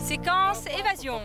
Séquence évasion.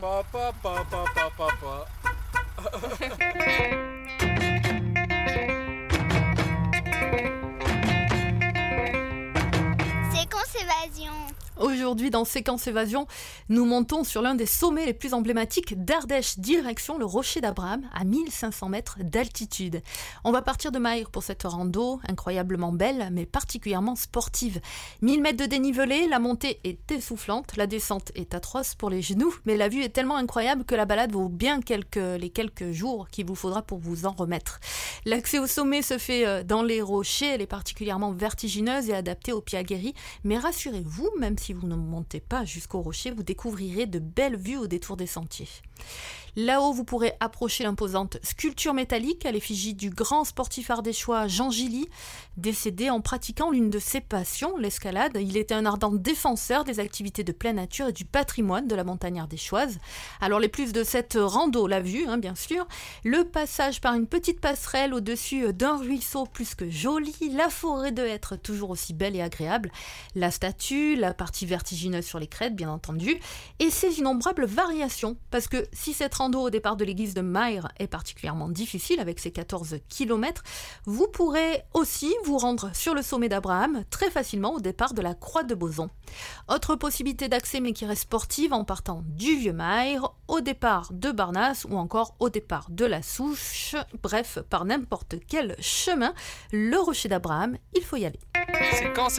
Séquence évasion. Aujourd'hui, dans Séquence Évasion, nous montons sur l'un des sommets les plus emblématiques d'Ardèche, direction le Rocher d'Abraham, à 1500 mètres d'altitude. On va partir de Mayres pour cette rando, incroyablement belle, mais particulièrement sportive. 1000 mètres de dénivelé, la montée est essoufflante, la descente est atroce pour les genoux, mais la vue est tellement incroyable que la balade vaut bien les quelques jours qu'il vous faudra pour vous en remettre. L'accès au sommet se fait dans les rochers, elle est particulièrement vertigineuse et adaptée aux pieds aguerris, mais rassurez-vous, même si vous ne montez pas jusqu'au rocher, vous découvrirez de belles vues au détour des sentiers. Là-haut, vous pourrez approcher l'imposante sculpture métallique à l'effigie du grand sportif ardéchois Jean Gilly, décédé en pratiquant l'une de ses passions, l'escalade. Il était un ardent défenseur des activités de pleine nature et du patrimoine de la montagne ardéchoise. Alors les plus de cette rando, la vue, bien sûr, le passage par une petite passerelle au-dessus d'un ruisseau plus que joli, la forêt de hêtres toujours aussi belle et agréable, la statue, la partie vertigineuse sur les crêtes, bien entendu, et ses innombrables variations, parce que si cette rando au départ de l'église de Mayres est particulièrement difficile avec ses 14 km, vous pourrez aussi vous rendre sur le sommet d'Abraham très facilement au départ de la Croix de Boson. Autre possibilité d'accès mais qui reste sportive en partant du Vieux-Mayres, au départ de Barnas ou encore au départ de la Souche, bref, par n'importe quel chemin, le Rocher d'Abraham, il faut y aller. Séquence